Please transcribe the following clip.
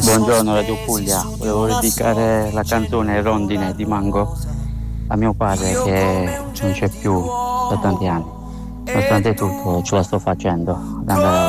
Buongiorno Radio Puglia, volevo dedicare la canzone Rondine di Mango a mio padre che non c'è più da tanti anni. Nonostante tutto ce la sto facendo ad andare